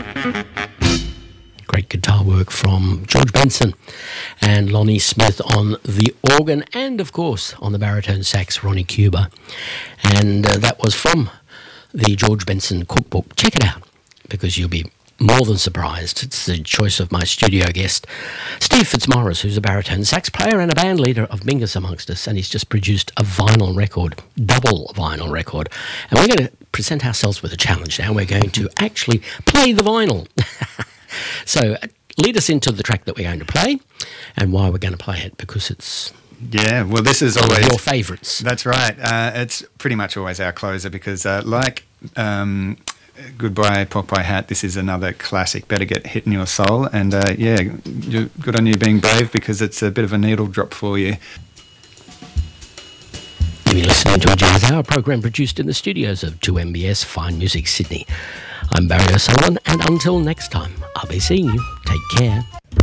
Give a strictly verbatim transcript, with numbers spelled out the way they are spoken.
Great guitar work from George Benson and Lonnie Smith on the organ, and of course on the baritone sax, Ronnie Cuba. And uh, that was from the George Benson cookbook. Check it out, because you'll be more than surprised. It's the choice of my studio guest, Steve Fitzmaurice, who's a baritone sax player and a band leader of Mingus Amongst Us, and he's just produced a vinyl record, double vinyl record. And we're going to present ourselves with a challenge now. We're going to actually play the vinyl. So lead us into the track that we're going to play and why we're going to play it, because it's... Yeah, well, this is one always... of your favourites. That's right. Uh, it's pretty much always our closer, because uh, like... Um, Goodbye Popeye Hat, this is another classic, Better Get Hit in Your Soul, and uh, yeah, you're good on you being brave, because it's a bit of a needle drop for you. You've been listening to a Jazz Hour program produced in the studios of two M B S Fine Music Sydney. I'm Barry O'Sullivan, and until next time, I'll be seeing you. Take care.